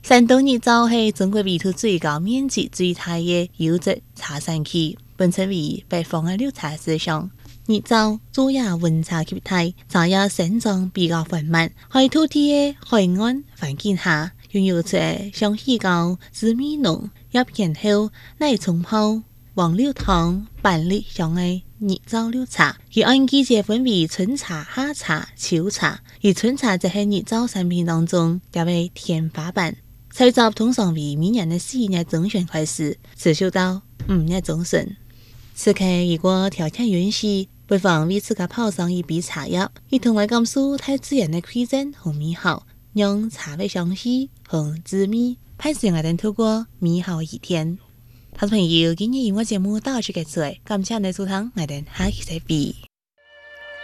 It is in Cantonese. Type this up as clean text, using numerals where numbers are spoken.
山东日照是中国味道最高、面积最大的优质茶山区，本称为北方的绿茶之乡。日照主要温差极大，茶叶生长比较缓慢，在土地的海岸环境下，拥有出香气高、滋味浓、入片后奶冲泡、黄柳汤、板栗香的日照绿茶。其按季节分为春茶、夏茶、秋茶，而春茶则是日照产品当中列为天花板。采集通常为每年的4月中旬开始，持续到5月中旬。此刻如果条件允许，不妨为自家泡上一杯茶叶，以同来感受大自然的馈赠和美好，让茶的香气和滋味伴随我们度过美好一天。听众朋友，今日音乐节目到此结束，感谢您收听，我们下期再会。